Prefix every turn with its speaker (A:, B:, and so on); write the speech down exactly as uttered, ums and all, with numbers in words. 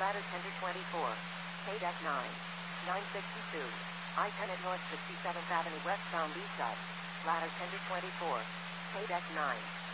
A: Ladder Tender twenty-four. K-Deck nine. nine sixty-two. I ten at North sixty-seventh Avenue westbound Leaside. Ladder Tender twenty-four. K-Deck nine.